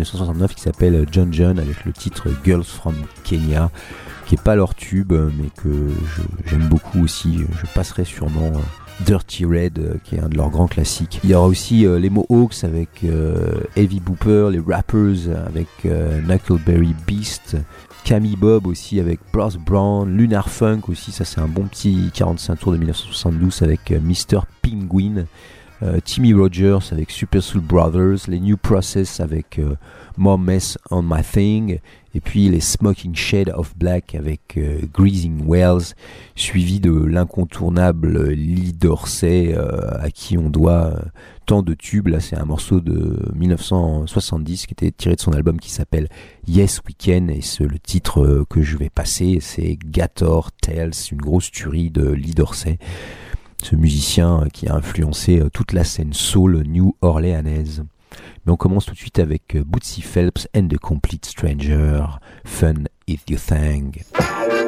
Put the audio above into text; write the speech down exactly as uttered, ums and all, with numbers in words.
dix-neuf cent soixante-neuf qui s'appelle John John avec le titre Girls from Kenya, qui est pas leur tube mais que je, j'aime beaucoup aussi. Je passerai sûrement Dirty Red qui est un de leurs grands classiques. Il y aura aussi euh, les Mohawks avec euh, Heavy Booper, les Rappers avec euh, Knuckleberry Beast, Camille Bob aussi avec Bros Brown, Lunar Funk aussi, ça c'est un bon petit quarante-cinq tours de dix-neuf cent soixante-douze avec euh, mister Penguin, euh, Timmy Rogers avec Super Soul Brothers, les New Process avec euh, More Mess on My Thing, et puis les Smoking Shade of Black avec euh, Greasing Wells, suivi de l'incontournable Lee Dorsey euh, à qui on doit euh, tant de tubes. Là c'est un morceau de dix-neuf cent soixante-dix qui était tiré de son album qui s'appelle Yes Weekend, et c'est le titre euh, que je vais passer, c'est Gator Tales, une grosse tuerie de Lee Dorsey, ce musicien euh, qui a influencé euh, toute la scène soul new-orléanaise. Mais on commence tout de suite avec Bootsy Phelps and the Complete Stranger, Fun If You Thang.